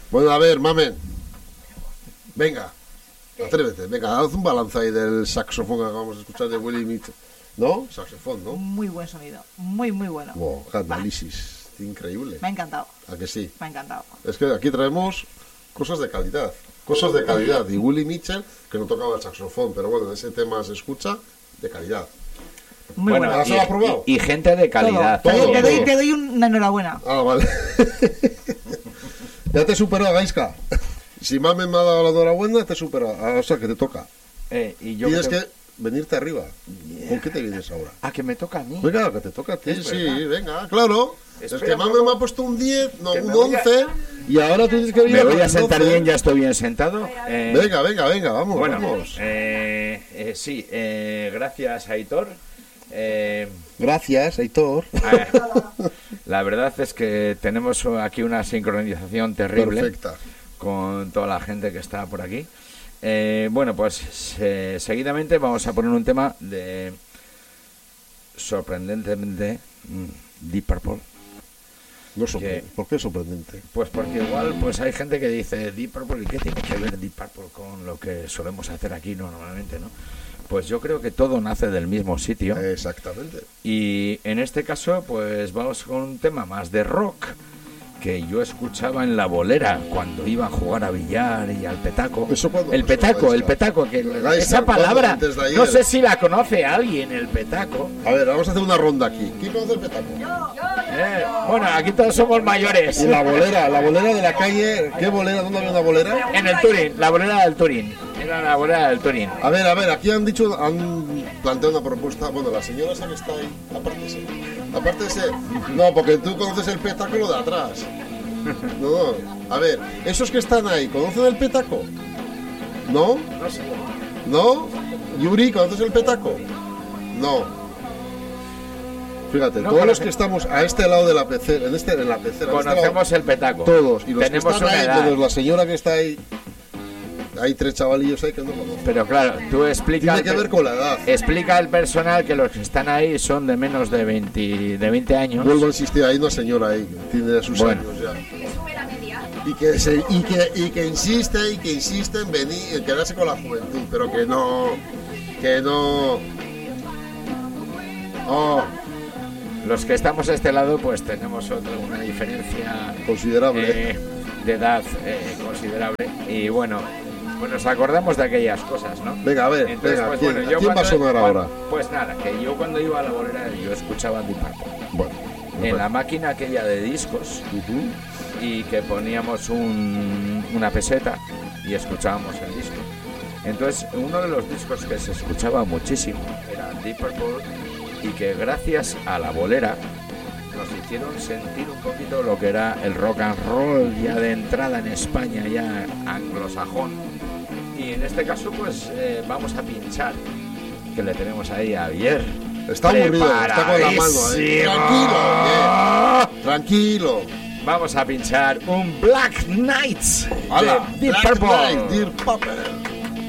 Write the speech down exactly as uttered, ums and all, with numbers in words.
Bueno, a ver, mamen. Venga, atrévete. Venga, haz un balance ahí del saxofón que acabamos de escuchar de Willie Mitchell. ¿No? Saxofón, ¿no? Muy buen sonido. Muy, muy bueno. Wow, análisis. Increíble. Me ha encantado. ¿A que sí? Me ha encantado. Es que aquí traemos cosas de calidad. Cosas de calidad. Y Willie Mitchell, que no tocaba el saxofón, pero bueno, ese tema se escucha de calidad. Muy bueno, bueno. ¿has lo has probado? Y, y gente de calidad. Todo. Todo, Te, doy, todo. te doy una enhorabuena. Ah, vale. Ya te superó, Gaiska. Si Mamen me ha dado la enhorabuena, te supera. Ah, o sea, que te toca. Eh, y yo Tienes creo- que venirte arriba. ¿Con qué te vienes ahora? Ah, que me toca a mí. Venga, que te toca a ti, Es sí, verdad. venga, claro. Espera es que un Mamen poco. me ha puesto un diez, no, Que un me voy a- once, y ahora tú tienes que venir Me voy con a el sentar doce. bien, ya estoy bien sentado. Eh, Venga, venga, venga, vamos, Bueno, vamos. eh, eh, sí, eh, gracias, Aitor. Eh, Gracias, Aitor. eh, la verdad es que tenemos aquí una sincronización terrible Perfecta. con toda la gente que está por aquí. Eh, bueno, pues se- seguidamente vamos a poner un tema de sorprendentemente mm, Deep Purple. No sorprende. Que- ¿Por qué sorprendente? Pues porque igual pues hay gente que dice Deep Purple, ¿y qué tiene que ver Deep Purple con lo que solemos hacer aquí no, normalmente, no? Pues yo creo que todo nace del mismo sitio. Exactamente. Y en este caso, pues vamos con un tema más de rock que yo escuchaba en la bolera cuando iba a jugar a billar y al petaco. ¿Eso cuándo El pasó, petaco, el Gaisca? petaco, que Gaisca, esa ¿cuándo? palabra, Antes de ayer. no sé si la conoce alguien, el petaco. A ver, vamos a hacer una ronda aquí. ¿Quién conoce el petaco? Eh, bueno, aquí todos somos mayores. Y la bolera, la bolera de la calle. ¿Qué bolera? ¿Dónde había una bolera? En el Turín, la bolera del Turín. Era la bolera del Turín. A ver, a ver, aquí han dicho, han planteado una propuesta. Bueno, la señora esa que está ahí, apártese. Apártese. No, porque tú conoces el petaco de atrás. No, no. A ver, esos que están ahí, ¿conocen el petaco? ¿No? No sé. ¿No? Yuri, ¿conoces el petaco? No. Fíjate, No todos los conoce- que estamos a este lado de la pecera, en, este, en la pecera, en este lado, Conocemos el petaco. todos, y los Tenemos que están una ahí, edad. menos la señora que está ahí, hay tres chavalillos ahí que no conocen. Pero claro, tú explica. Tiene que ver con la edad. Explica al personal que los que están ahí son de menos de veinte, de veinte años. Vuelvo a insistir, hay una señora ahí que tiene sus Bueno. años ya. Y que, se, y, que, y que insiste y que insiste en venir, en quedarse con la juventud, pero que no, que no. Oh, Los que estamos a este lado, pues tenemos otra, una diferencia considerable. eh, de edad eh, considerable. Y bueno, pues nos acordamos de aquellas cosas, ¿no? Venga, a ver, Entonces, venga, pues, ¿quién, bueno, ¿a yo quién va a cuando- sonar cuando- ahora? Pues nada, que yo cuando iba a la bolera yo escuchaba Deep Purple. Bueno, En la máquina aquella de discos. Ujú. Y que poníamos un- una peseta y escuchábamos el disco. Entonces, uno de los discos que se escuchaba muchísimo era Deep Purple y que gracias a la bolera nos hicieron sentir un poquito lo que era el rock and roll ya de entrada en España, ya anglosajón. Y en este caso, pues eh, vamos a pinchar, que le tenemos ahí a Javier. Está aburrido, está con la mano ahí. Tranquilo, Preparadísimo. oye, tranquilo. Vamos a pinchar un Black Knights ¡Hala! de Deep Black Purple. Knight, Deep Purple.